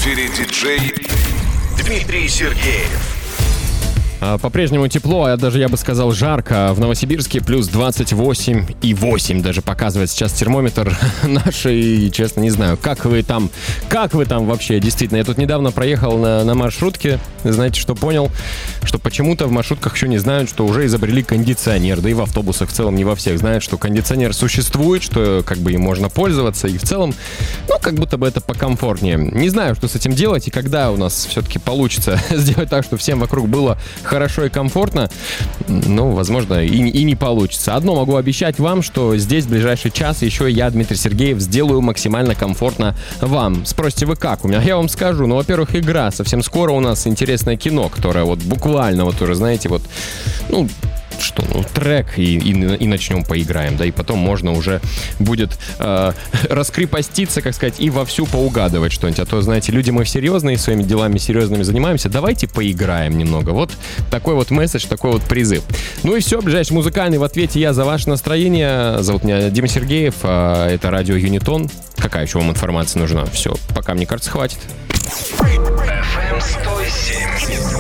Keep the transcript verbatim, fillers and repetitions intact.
эфире диджей Дмитрий Сергеев. По-прежнему тепло, а даже, я бы сказал, жарко. В Новосибирске плюс двадцать восемь и восемь даже показывает сейчас термометр наш. И, честно, не знаю, как вы там, как вы там вообще, действительно. Я тут недавно проехал на, на маршрутке. Знаете, что понял? Что почему-то в маршрутках еще не знают, что уже изобрели кондиционер. Да и в автобусах в целом не во всех знают, что кондиционер существует, что как бы им можно пользоваться. И в целом, ну, как будто бы это покомфортнее. Не знаю, что с этим делать и когда у нас все-таки получится сделать так, чтобы всем вокруг было хорошо и комфортно, ну, возможно, и, и не получится. Одно могу обещать вам, что здесь в ближайший час еще я, Дмитрий Сергеев, сделаю максимально комфортно вам. Спросите вы как у меня? Я вам скажу. Ну, во-первых, игра. Совсем скоро у нас интересное кино, которое вот буквально вот уже, знаете, вот, ну, что, ну, трек, и, и, и начнем поиграем, да, и потом можно уже будет э, раскрепоститься, как сказать, и вовсю поугадывать что-нибудь. А то, знаете, люди мы серьезные, своими делами серьезными занимаемся, давайте поиграем немного. Вот такой вот месседж, такой вот призыв. Ну и все, ближайший музыкальный в ответе я за ваше настроение. Зовут меня Дима Сергеев, а это радио Юнитон. Какая еще вам информация нужна? Все, пока, мне кажется, хватит. эф эм сто семь.